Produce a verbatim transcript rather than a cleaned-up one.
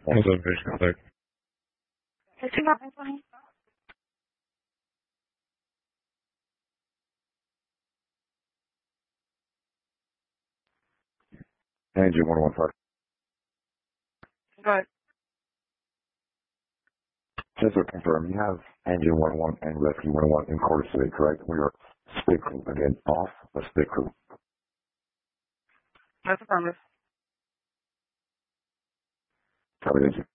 What's up, fish contact? Engine one one five. Go ahead. Just to confirm, you have engine one one and rescue one one in quarter today, correct? We are split crew again, off a split crew. That's affirmative. Copy, engine.